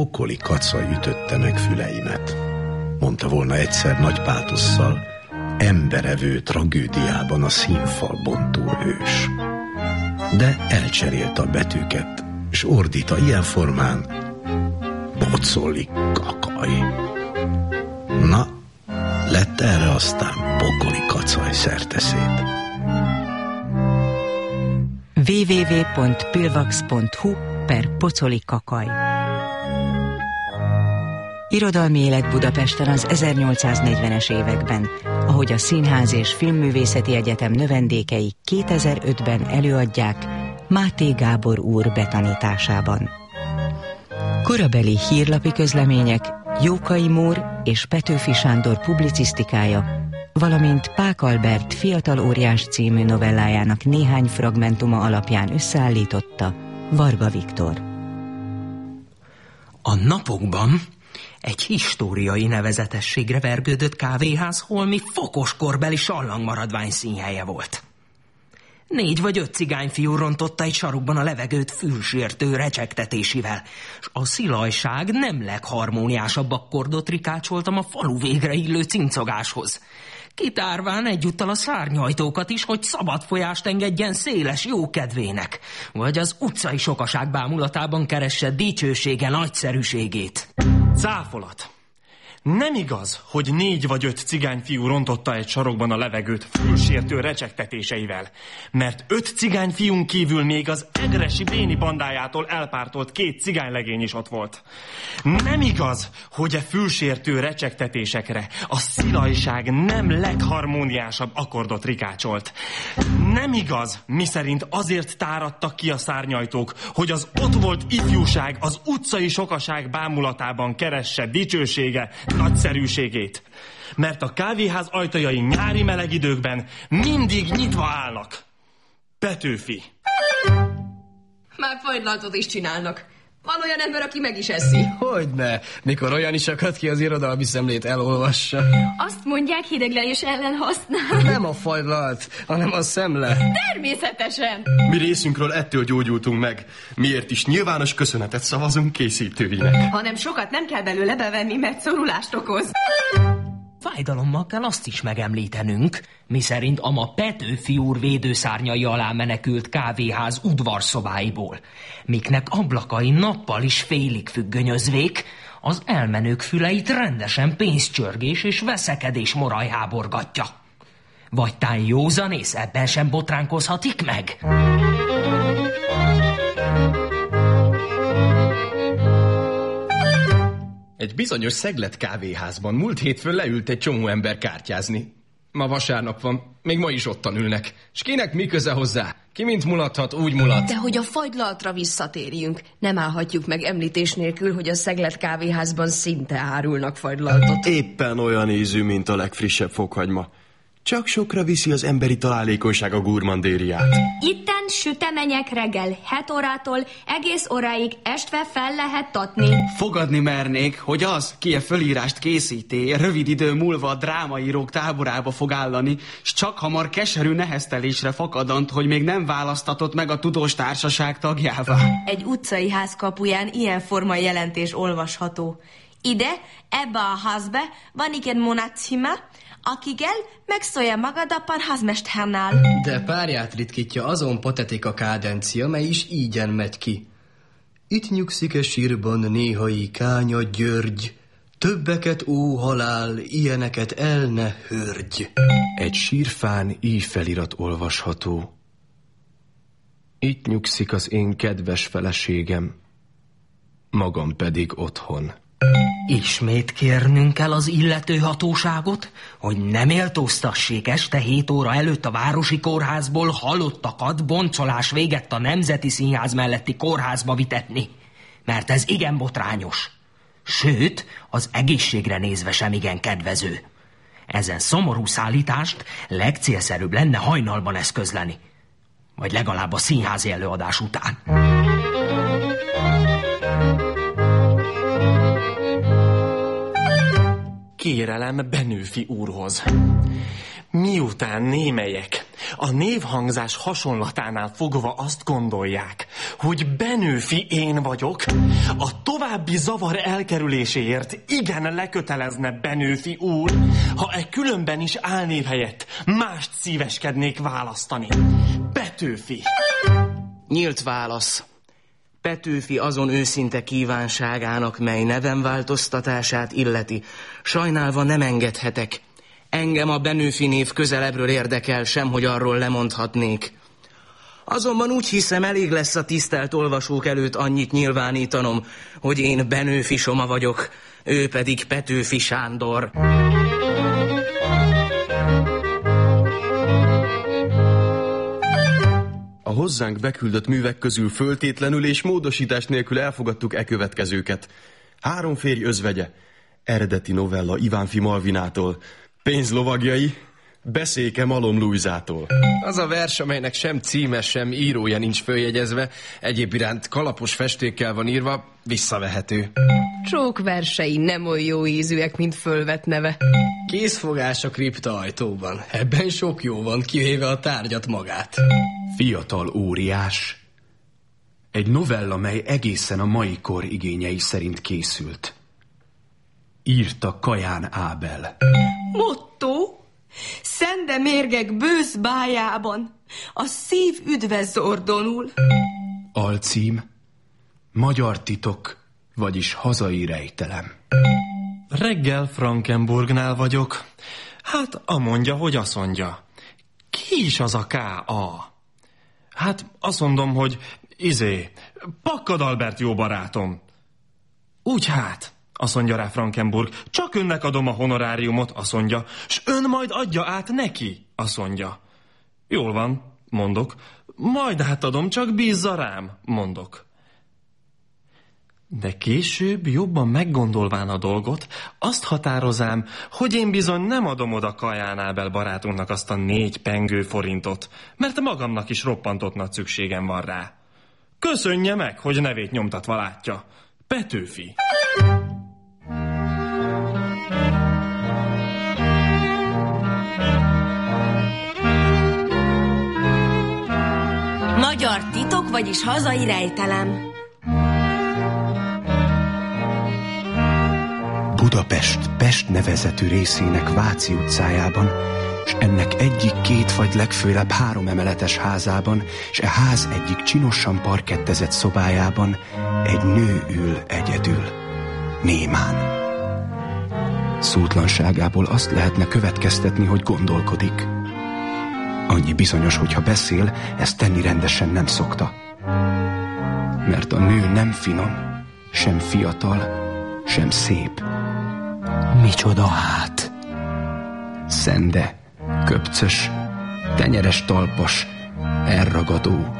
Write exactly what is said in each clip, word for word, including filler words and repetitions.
pokoli kacaj ütötte meg füleimet, mondta volna egyszer nagy pátosszal emberevő tragédiában a színfal bontó hős. De elcserélte a betűket, és ordíta ilyen formán: pocoli kakaj. Na, lett erre aztán pokoli kacaj szerteszét. double-u double-u double-u pont pilvax pont hu per pocoli kakaj. Irodalmi élet Budapesten az ezernyolcszáznegyvenes években, ahogy a Színház és Filmművészeti Egyetem növendékei kétezer-ötben előadják Máté Gábor úr betanításában. Korabeli hírlapi közlemények, Jókai Mór és Petőfi Sándor publicisztikája, valamint Pák Albert Fiatal óriás című novellájának néhány fragmentuma alapján összeállította Varga Viktor. A napokban egy históriai nevezetességre vergődött kávéház holmi fokoskorbeli sallangmaradvány színhelye volt. Négy vagy öt cigányfiú rontotta egy sarokban a levegőt fülsértő recsegtetésével, s a szilajság nem legharmóniásabb akkordot rikácsoltam a falu végre illő cincogáshoz. Kitárván egyúttal a szárnyajtókat is, hogy szabad folyást engedjen széles jókedvének, vagy az utcai sokaság bámulatában keresse dicsősége nagyszerűségét. Cáfolat! Nem igaz, hogy négy vagy öt cigányfiú rontotta egy sarokban a levegőt fülsértő recsegtetéseivel, mert öt cigányfiún kívül még az egresi Béni bandájától elpártolt két cigánylegény is ott volt. Nem igaz, hogy a fülsértő recsegtetésekre a szilajság nem legharmóniásabb akkordot rikácsolt. Nem igaz, miszerint azért táradtak ki a szárnyajtók, hogy az ott volt ifjúság az utcai sokaság bámulatában keresse dicsősége, nagyszerűségét. Mert a kávéház ajtajai nyári meleg időkben mindig nyitva állnak. Petőfi. Már fagylaltot is csinálnak. Van olyan ember, aki meg is eszi. Hogyne, mikor olyan is akad ki az irodalmi szemlét elolvassa. Azt mondják, hideglelés ellen használ. Nem a fagylalt, hanem a szemle. Természetesen. Mi részünkről ettől gyógyultunk meg. Miért is nyilvános köszönetet szavazunk készítőinek. Hanem sokat nem kell belőle bevenni, mert szorulást okoz. Fájdalommal kell azt is megemlítenünk, miszerint ama Petőfi úr védőszárnyai alá menekült kávéház udvarszobáiból, miknek ablakai nappal is félig függönyözvék, az elmenők füleit rendesen pénzcsörgés és veszekedés moraj háborgatja. Vagy tán józanész ebben sem botránkozhatik meg? Egy bizonyos Szeglet kávéházban múlt hétfőn leült egy csomó ember kártyázni. Ma vasárnap van, még ma is ottan ülnek. S kinek mi köze hozzá? Ki mint mulathat, úgy mulat. De hogy a fagylaltra visszatérjünk, nem állhatjuk meg említés nélkül, hogy a Szeglet kávéházban szinte árulnak fagylaltot. Éppen olyan ízű, mint a legfrissebb fokhagyma. Csak sokra viszi az emberi találékonyság a gurmandériát. Itten sütemények reggel het órától egész óráig estve fel lehet tatni. Fogadni mernék, hogy az, ki a fölírást készíti, rövid idő múlva a drámaírók táborába fog állani, s csak hamar keserű neheztelésre fakadant, hogy még nem választatott meg a tudós társaság tagjává. Egy utcai ház kapuján ilyen forma jelentés olvasható. Ide, ebbe a házbe van igen monátszima, akikkel megszólja magad a panházmesternál. De párját ritkítja azon patetika kádencia, mely is ígyen megy ki. Itt nyugszik-e sírban néhai Kánya György, többeket ó halál, ilyeneket el ne hörgy. Egy sírfán így felirat olvasható. Itt nyugszik az én kedves feleségem, magam pedig otthon. Ismét kérnünk kell az illető hatóságot, hogy nem méltóztassék este hét óra előtt a városi kórházból halottakat boncolás végett a Nemzeti Színház melletti kórházba vitetni, mert ez igen botrányos. Sőt, az egészségre nézve sem igen kedvező. Ezen szomorú szállítást legcélszerűbb lenne hajnalban eszközleni, vagy legalább a színházi előadás után. Kérelem Benőfi úrhoz. Miután némelyek A névhangzás hasonlatánál fogva azt gondolják, hogy Benőfi én vagyok, a további zavar elkerüléséért igen lekötelezne Benőfi úr, ha e különben is álnév helyett mást szíveskednék választani. Petőfi. Nyílt válasz. Petőfi azon őszinte kívánságának, mely nevem változtatását illeti, sajnálva nem engedhetek. Engem a Benőfi név közelebbről érdekel, sem, hogy arról lemondhatnék. Azonban úgy hiszem, elég lesz a tisztelt olvasók előtt annyit nyilvánítanom, hogy én Benőfi Soma vagyok, ő pedig Petőfi Sándor. A hozzánk beküldött művek közül föltétlenül és módosítás nélkül elfogadtuk e következőket. Három férj özvegye, eredeti novella Ivánfi Malvinától, pénzlovagjai, beszéke Malom Lujzától. Az a vers, amelynek sem címe, sem írója nincs följegyezve, egyéb iránt kalapos festékkel van írva, visszavehető. Csók versei nem olyan jó ízűek, mint fölvett neve. Készfogás a kripta ajtóban. Ebben sok jó van, kivéve a tárgyat magát. Fiatal óriás. Egy novella, mely egészen a mai kor igényei szerint készült. Írta Kaján Ábel. Motto? Szende mérgek bősz bájában, a szív üdve zordonul. Alcím, Magyar titok, vagyis hazai rejtelem. Reggel Frankenburgnál vagyok. Hát, amondja, hogy azt mondja. Ki is az a ká á? Hát, azt mondom, hogy izé, Pakkad Albert jó barátom. Úgy hát, azt mondja rá Frankenburg, csak önnek adom a honoráriumot, azt mondja, s ön majd adja át neki, azt mondja. Jól van, mondok, majd átadom, csak bízza rám, mondok. De később, jobban meggondolván a dolgot, azt határozám, hogy én bizony nem adom oda Kaján Ábel barátunknak azt a négy pengő forintot, mert magamnak is roppantott nagy szükségem van rá. Köszönje meg, hogy nevét nyomtatva látja. Petőfi. Magyar titok, vagyis hazai rejtelem. Budapest Pest nevezetű részének Váci utcájában, s ennek egyik két vagy legfőlebb három emeletes házában, s e ház egyik csinosan parkettezett szobájában egy nő ül egyedül, némán. Szótlanságából azt lehetne következtetni, hogy gondolkodik. Annyi bizonyos, hogyha beszél, ezt tenni rendesen nem szokta. Mert a nő nem finom, sem fiatal, sem szép. Micsoda hát? Szende, köpcös, tenyeres talpas, elragadó.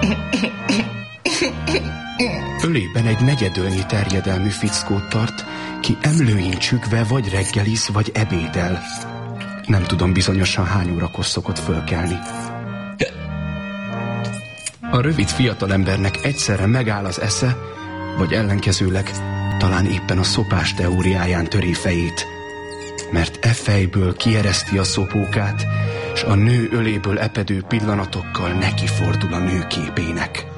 Ölében egy negyedölnyi terjedelmű fickót tart, ki emlőin csüggve vagy reggeliz, vagy ebédel. Nem tudom bizonyosan hány órakor szokott fölkelni. A rövid fiatalembernek egyszerre megáll az esze, vagy ellenkezőleg talán éppen a szopás teóriáján töri fejét, mert e fejből kiereszti a szopókát, s a nő öléből epedő pillanatokkal nekifordul a nő képének.